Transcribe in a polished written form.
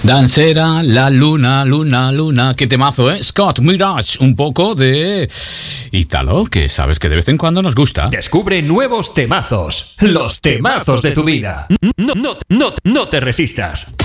Dancera, la luna, luna, luna. Qué temazo, ¿eh? Scott Mirage, un poco de Italo, que sabes que de vez en cuando nos gusta. Descubre nuevos temazos, los temazos de tu vida. No te resistas.